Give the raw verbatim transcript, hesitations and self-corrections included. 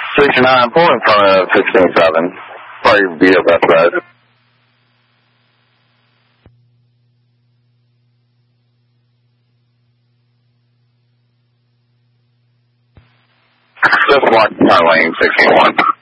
sixty-nine, pull in front of sixteen seven. Probably be your best bet. Just watch my lane, sixteen one.